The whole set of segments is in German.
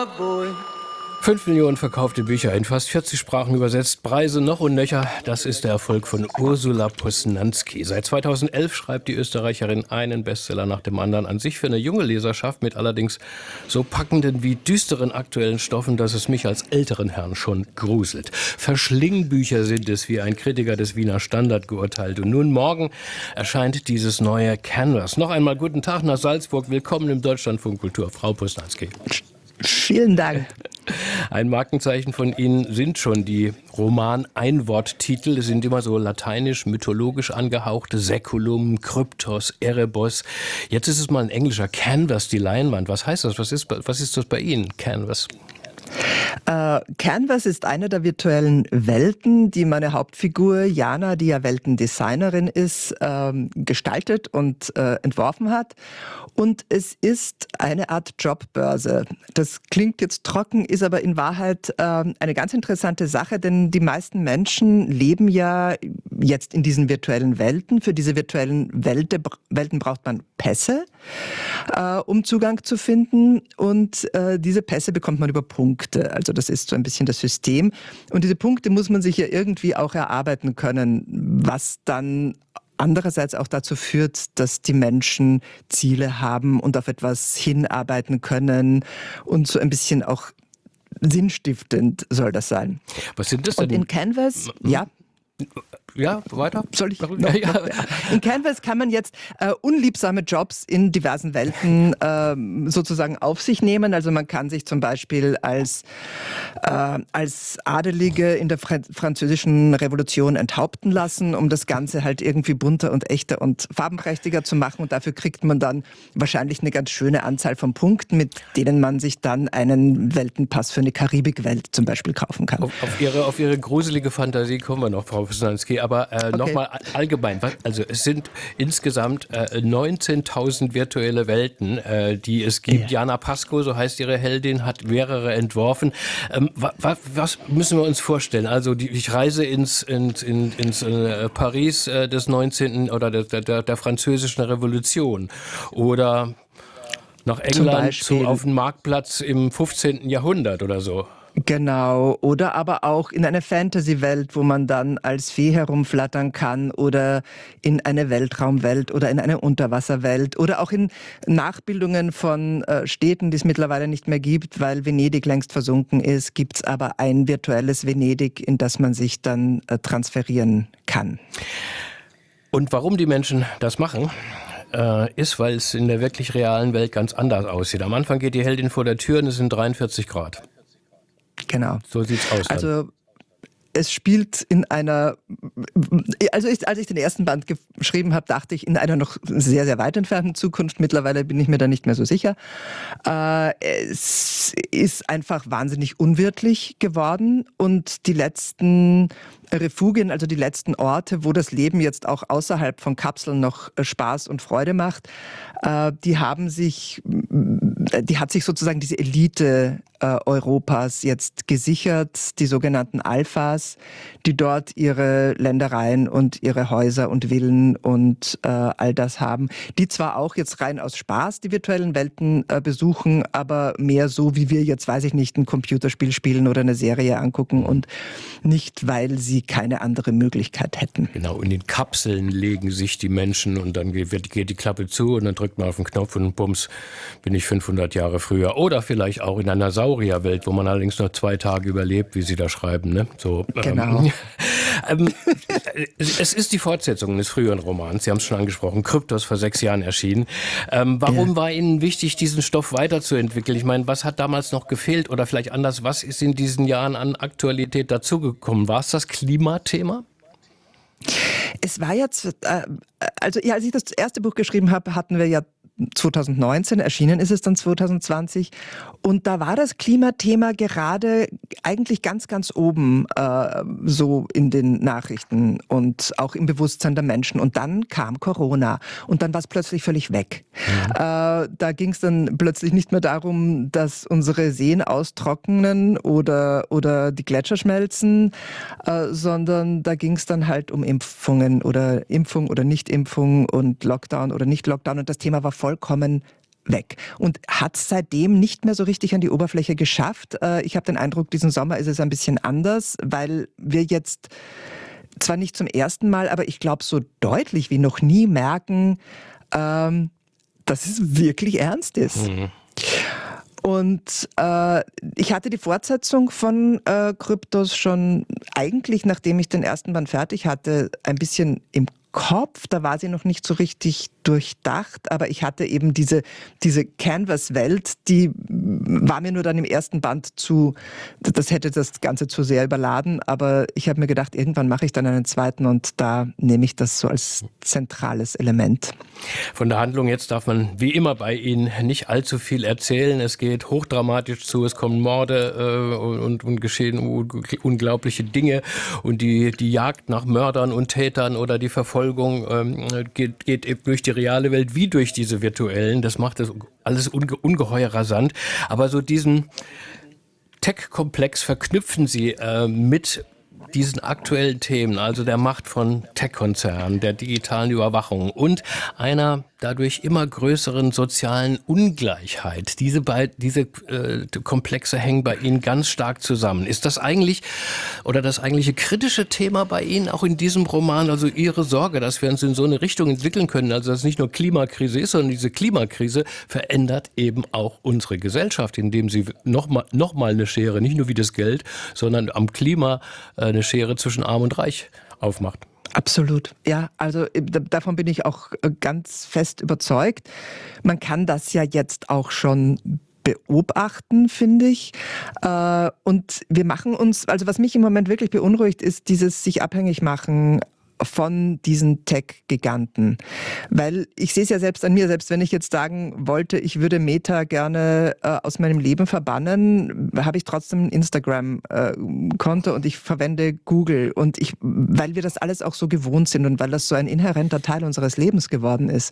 5 Millionen verkaufte Bücher in fast 40 Sprachen übersetzt, Preise noch und nöcher. Das ist der Erfolg von Ursula Posnanski. Seit 2011 schreibt die Österreicherin einen Bestseller nach dem anderen, an sich für eine junge Leserschaft mit allerdings so packenden wie düsteren aktuellen Stoffen, dass es mich als älteren Herrn schon gruselt. Verschlingbücher sind es, wie ein Kritiker des Wiener Standard geurteilt. Und nun morgen erscheint dieses neue Canvas. Noch einmal guten Tag nach Salzburg. Willkommen im Deutschlandfunk Kultur, Frau Posnanski. Vielen Dank. Ein Markenzeichen von Ihnen sind schon die Roman-Einworttitel. Es sind immer so lateinisch-mythologisch angehauchte Säculum, Kryptos, Erebos. Jetzt ist es mal ein englischer Canvas, die Leinwand. Was heißt das? Was ist das bei Ihnen, Canvas? Canvas ist eine der virtuellen Welten, die meine Hauptfigur Jana, die ja Weltendesignerin ist, gestaltet und entworfen hat. Und es ist eine Art Jobbörse. Das klingt jetzt trocken, ist aber in Wahrheit eine ganz interessante Sache, denn die meisten Menschen leben ja jetzt in diesen virtuellen Welten. Für diese virtuellen Welten braucht man Pässe, um Zugang zu finden. Und diese Pässe bekommt man über Punkte. Also das ist so ein bisschen das System. Und diese Punkte muss man sich ja irgendwie auch erarbeiten können, was dann andererseits auch dazu führt, dass die Menschen Ziele haben und auf etwas hinarbeiten können und so ein bisschen auch sinnstiftend soll das sein. Was sind das denn? Und in Canvas, ja. Ja, weiter? Soll ich noch? Ja. In Canvas kann man jetzt unliebsame Jobs in diversen Welten sozusagen auf sich nehmen. Also man kann sich zum Beispiel als Adelige in der französischen Revolution enthaupten lassen, um das Ganze halt irgendwie bunter und echter und farbenprächtiger zu machen. Und dafür kriegt man dann wahrscheinlich eine ganz schöne Anzahl von Punkten, mit denen man sich dann einen Weltenpass für eine Karibikwelt zum Beispiel kaufen kann. Auf Ihre gruselige Fantasie kommen wir noch, Frau Posnanski. Aber okay. Nochmal allgemein, also es sind insgesamt 19.000 virtuelle Welten, die es gibt. Ja. Jana Pascoe, so heißt ihre Heldin, hat mehrere entworfen. Was müssen wir uns vorstellen? Also ich reise ins Paris des 19. oder der französischen Revolution oder nach England auf den Marktplatz im 15. Jahrhundert oder so. Genau, oder aber auch in eine Fantasy-Welt, wo man dann als Fee herumflattern kann oder in eine Weltraumwelt oder in eine Unterwasserwelt oder auch in Nachbildungen von Städten, die es mittlerweile nicht mehr gibt, weil Venedig längst versunken ist, gibt es aber ein virtuelles Venedig, in das man sich dann transferieren kann. Und warum die Menschen das machen? Ist, weil es in der wirklich realen Welt ganz anders aussieht. Am Anfang geht die Heldin vor der Tür und es sind 43 Grad. Genau. So sieht's aus. Also es spielt in einer, als ich den ersten Band geschrieben habe, dachte ich in einer noch sehr, sehr weit entfernten Zukunft. Mittlerweile bin ich mir da nicht mehr so sicher. Es ist einfach wahnsinnig unwirtlich geworden und die letzten Refugien, also die letzten Orte, wo das Leben jetzt auch außerhalb von Kapseln noch Spaß und Freude macht, die hat sich sozusagen diese Elite Europas jetzt gesichert, die sogenannten Alphas, die dort ihre Ländereien und ihre Häuser und Villen und all das haben, die zwar auch jetzt rein aus Spaß die virtuellen Welten besuchen, aber mehr so, wie wir jetzt, weiß ich nicht, ein Computerspiel spielen oder eine Serie angucken und nicht, weil sie keine andere Möglichkeit hätten. Genau, in den Kapseln legen sich die Menschen und dann geht die Klappe zu und dann drückt man auf den Knopf und bums, bin ich 500 Jahre früher. Oder vielleicht auch in einer Saurierwelt, wo man allerdings nur 2 Tage überlebt, wie Sie da schreiben. Ne? So, genau. Es ist die Fortsetzung eines früheren Romans, Sie haben es schon angesprochen, Kryptos, vor 6 Jahren erschienen. Warum war Ihnen wichtig, diesen Stoff weiterzuentwickeln? Ich meine, was hat damals noch gefehlt oder vielleicht anders, was ist in diesen Jahren an Aktualität dazugekommen? War es das Klimathema? Es war jetzt, als ich das erste Buch geschrieben habe, hatten wir ja 2019, erschienen ist es dann 2020. Und da war das Klimathema gerade eigentlich ganz, ganz oben, so in den Nachrichten und auch im Bewusstsein der Menschen. Und dann kam Corona und dann war es plötzlich völlig weg. Da ging es dann plötzlich nicht mehr darum, dass unsere Seen austrocknen oder die Gletscher schmelzen, sondern da ging es dann halt um Impfungen oder Impfung oder Nicht-Impfung und Lockdown oder Nicht-Lockdown. Und das Thema war vollkommen weg und hat seitdem nicht mehr so richtig an die Oberfläche geschafft. Ich habe den Eindruck, diesen Sommer ist es ein bisschen anders, weil wir jetzt zwar nicht zum ersten Mal, aber ich glaube so deutlich wie noch nie merken, dass es wirklich ernst ist. Mhm. Und ich hatte die Fortsetzung von Kryptos schon eigentlich, nachdem ich den ersten Band fertig hatte, ein bisschen im Kopf. Da war sie noch nicht so richtig durchdacht, aber ich hatte eben diese Canvas-Welt, die war mir nur dann im ersten Band das hätte das Ganze zu sehr überladen, aber ich habe mir gedacht, irgendwann mache ich dann einen zweiten und da nehme ich das so als zentrales Element. Von der Handlung jetzt darf man wie immer bei Ihnen nicht allzu viel erzählen. Es geht hochdramatisch zu, es kommen Morde und geschehen unglaubliche Dinge und die Jagd nach Mördern und Tätern oder die Verfolgung geht durch die reale Welt wie durch diese virtuellen. Das macht das alles ungeheuer rasant. Aber so diesen Tech-Komplex verknüpfen Sie mit diesen aktuellen Themen, also der Macht von Tech-Konzernen, der digitalen Überwachung und einer dadurch immer größeren sozialen Ungleichheit. Diese Komplexe hängen bei Ihnen ganz stark zusammen. Ist das eigentlich oder das eigentliche kritische Thema bei Ihnen auch in diesem Roman, also Ihre Sorge, dass wir uns in so eine Richtung entwickeln können, also dass es nicht nur Klimakrise ist, sondern diese Klimakrise verändert eben auch unsere Gesellschaft, indem sie noch mal eine Schere, nicht nur wie das Geld, sondern am Klima eine Schere zwischen Arm und Reich aufmacht. Absolut. Ja, also davon bin ich auch ganz fest überzeugt. Man kann das ja jetzt auch schon beobachten, finde ich. Und wir machen uns, also was mich im Moment wirklich beunruhigt, ist dieses sich abhängig machen von diesen Tech-Giganten. Weil ich sehe es ja selbst an mir, selbst wenn ich jetzt sagen wollte, ich würde Meta gerne aus meinem Leben verbannen, habe ich trotzdem ein Instagram-Konto und ich verwende Google. Und weil wir das alles auch so gewohnt sind und weil das so ein inhärenter Teil unseres Lebens geworden ist.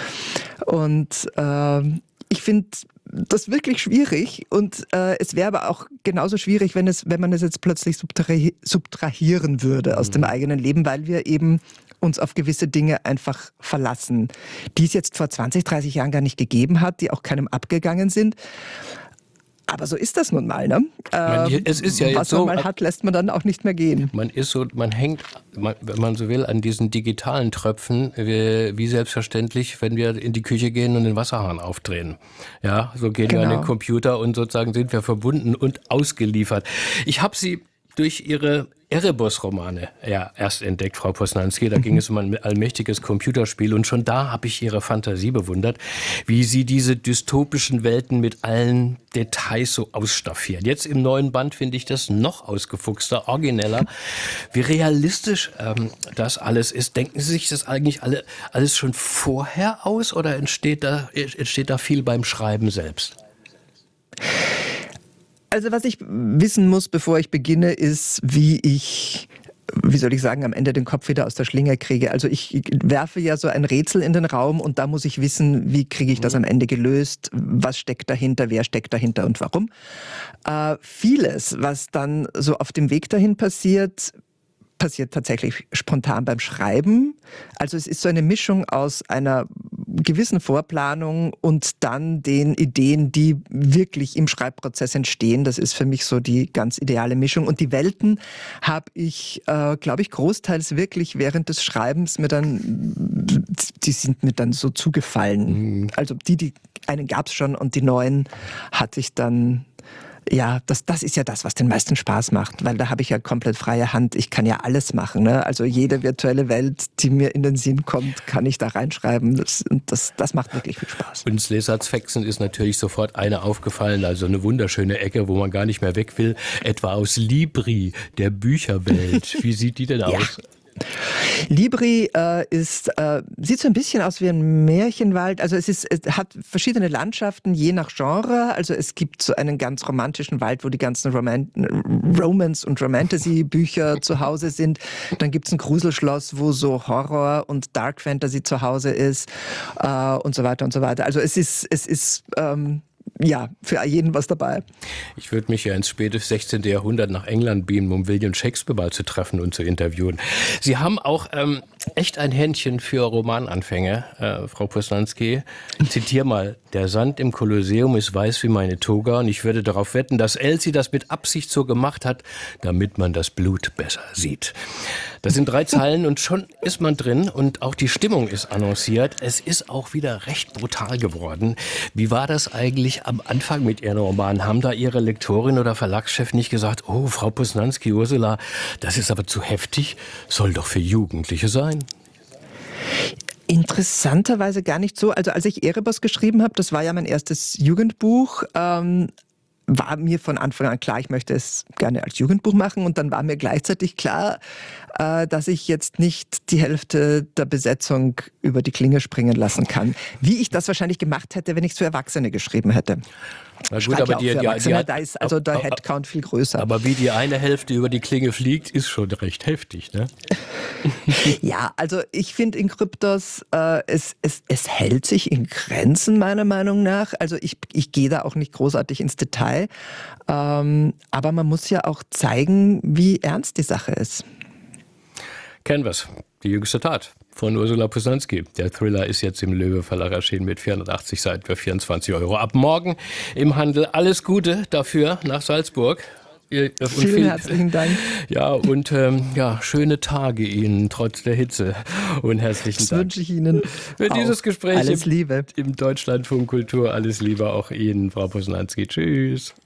Und ich finde das wirklich schwierig und es wäre aber auch genauso schwierig, wenn man es jetzt plötzlich subtrahieren würde aus dem eigenen Leben, weil wir eben uns auf gewisse Dinge einfach verlassen, die es jetzt vor 20, 30 Jahren gar nicht gegeben hat, die auch keinem abgegangen sind. Aber so ist das nun mal, ne? Es ist ja was jetzt man mal hat, lässt man dann auch nicht mehr gehen. Man hängt, wenn man so will, an diesen digitalen Tröpfen, wie selbstverständlich, wenn wir in die Küche gehen und den Wasserhahn aufdrehen. Ja, so gehen wir an den Computer und sozusagen sind wir verbunden und ausgeliefert. Ich habe Sie durch Ihre Erebos-Romane erst entdeckt, Frau Posnanski. Da ging es um ein allmächtiges Computerspiel und schon da habe ich Ihre Fantasie bewundert, wie Sie diese dystopischen Welten mit allen Details so ausstaffieren. Jetzt im neuen Band finde ich das noch ausgefuchster, origineller. Wie realistisch das alles ist. Denken Sie sich das eigentlich alles schon vorher aus oder entsteht da viel beim Schreiben selbst? Also was ich wissen muss, bevor ich beginne, ist, wie soll ich sagen, am Ende den Kopf wieder aus der Schlinge kriege. Also ich werfe ja so ein Rätsel in den Raum und da muss ich wissen, wie kriege ich das am Ende gelöst, was steckt dahinter, wer steckt dahinter und warum. Vieles, was dann so auf dem Weg dahin passiert tatsächlich spontan beim Schreiben. Also es ist so eine Mischung aus einer gewissen Vorplanung und dann den Ideen, die wirklich im Schreibprozess entstehen. Das ist für mich so die ganz ideale Mischung. Und die Welten habe ich, glaube ich, großteils wirklich während des Schreibens die sind mir dann so zugefallen. Mhm. Also die einen gab es schon und die neuen hatte ich dann. Ja, das ist ja das, was den meisten Spaß macht, weil da habe ich ja komplett freie Hand. Ich kann ja alles machen. Ne? Also jede virtuelle Welt, die mir in den Sinn kommt, kann ich da reinschreiben. Das macht wirklich viel Spaß. Uns Lesartsfexen ist natürlich sofort eine aufgefallen, also eine wunderschöne Ecke, wo man gar nicht mehr weg will, etwa aus Libri, der Bücherwelt. Wie sieht die denn aus? Libri sieht so ein bisschen aus wie ein Märchenwald. Also es hat verschiedene Landschaften, je nach Genre. Also es gibt so einen ganz romantischen Wald, wo die ganzen Romance- und Romantasy-Bücher zu Hause sind. Dann gibt es ein Gruselschloss, wo so Horror und Dark Fantasy zu Hause ist und so weiter und so weiter. Also es ist für jeden was dabei. Ich würde mich ja ins späte 16. Jahrhundert nach England beamen, um William Shakespeare mal zu treffen und zu interviewen. Sie haben auch echt ein Händchen für Romananfänger, Frau Poslanski. Ich zitiere mal: Der Sand im Kolosseum ist weiß wie meine Toga und ich würde darauf wetten, dass Elsie das mit Absicht so gemacht hat, damit man das Blut besser sieht. Das sind 3 Zeilen und schon ist man drin und auch die Stimmung ist annonciert. Es ist auch wieder recht brutal geworden. Wie war das eigentlich am Anfang mit Ihren Romanen? Haben da Ihre Lektorin oder Verlagschef nicht gesagt, oh, Frau Poslanski, Ursula, das ist aber zu heftig, soll doch für Jugendliche sein? Interessanterweise gar nicht so. Also als ich Erebos geschrieben habe, das war ja mein erstes Jugendbuch, war mir von Anfang an klar, ich möchte es gerne als Jugendbuch machen. Und dann war mir gleichzeitig klar, dass ich jetzt nicht die Hälfte der Besetzung über die Klinge springen lassen kann. Wie ich das wahrscheinlich gemacht hätte, wenn ich es für Erwachsene geschrieben hätte. Na gut, aber da ist also der Headcount viel größer. Aber wie die eine Hälfte über die Klinge fliegt, ist schon recht heftig, ne? Ja, also ich finde in Kryptos, es hält sich in Grenzen, meiner Meinung nach. Also ich gehe da auch nicht großartig ins Detail. Aber man muss ja auch zeigen, wie ernst die Sache ist. Canvas, die jüngste Tat von Ursula Poslanski. Der Thriller ist jetzt im Löwe Verlag erschienen mit 480 Seiten für 24 €. Ab morgen im Handel. Alles Gute dafür nach Salzburg. Vielen herzlichen Dank. Ja, und schöne Tage Ihnen, trotz der Hitze. Und herzlichen Dank. Das wünsche ich Ihnen für dieses Gespräch alles Liebe. Im Deutschlandfunk Kultur. Alles Liebe auch Ihnen, Frau Poslanski. Tschüss.